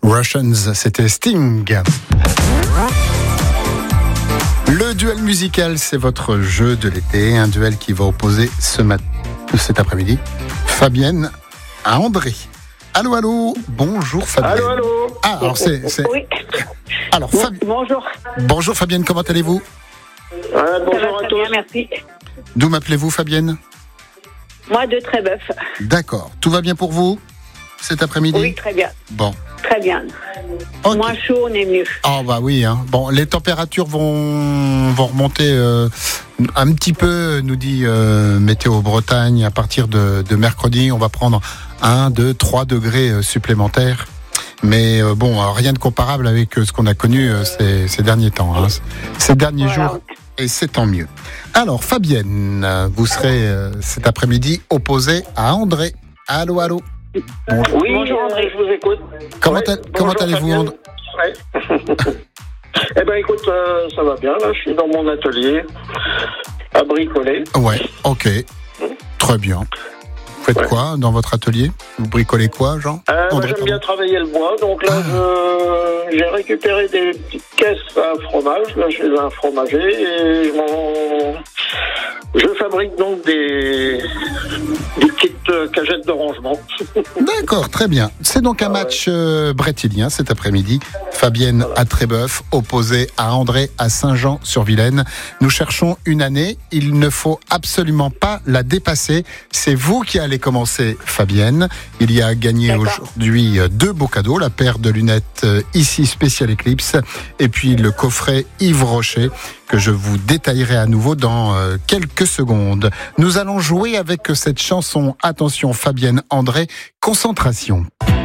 Russians, c'était Sting. Le duel musical, c'est votre jeu de l'été. Un duel qui va opposer cet après-midi Fabienne à André. Allô, allô, bonjour Fabienne. Allô, allô. Ah, alors c'est... Oui. Alors, Bonjour. Bonjour Fabienne, comment allez-vous? Bonjour à tous. Bien, merci. D'où m'appelez-vous Fabienne? Moi, de Trébeuf. D'accord. Tout va bien pour vous cet après-midi? Oui, très bien. Bon. Très bien. Okay. Moins chaud, on est mieux. Ah bah oui. Hein. Bon, les températures vont remonter un petit peu, nous dit Météo Bretagne. À partir de mercredi, on va prendre 1, 2, 3 degrés supplémentaires. Mais bon, rien de comparable avec ce qu'on a connu ces derniers temps, hein, ces derniers jours, et c'est tant mieux. Alors, Fabienne, vous serez cet après-midi opposée à André. Allô, allô. Bonjour. Oui, bonjour André, je vous écoute. Comment allez-vous, André? Eh ben, écoute, ça va bien, là, je suis dans mon atelier, à bricoler. Ouais, ok, très bien. Vous faites quoi dans votre atelier? Vous bricolez quoi, Jean? J'aime bien travailler le bois, donc là, j'ai récupéré des petites caisses à fromage, là, chez un fromager, et je fabrique donc des petites cagettes de rangement. D'accord, très bien. C'est donc un match brétilien cet après-midi. Fabienne à Trébeuf, opposée à André à Saint-Jean-sur-Vilaine. Nous cherchons une année. Il ne faut absolument pas la dépasser. C'est vous qui allez commencer, Fabienne. Il y a gagné aujourd'hui 2 beaux cadeaux. La paire de lunettes ici Special Eclipse et puis le coffret Yves Rocher que je vous détaillerai à nouveau dans quelques secondes. Nous allons jouer avec cette chanson. Attention Fabienne, André, concentration.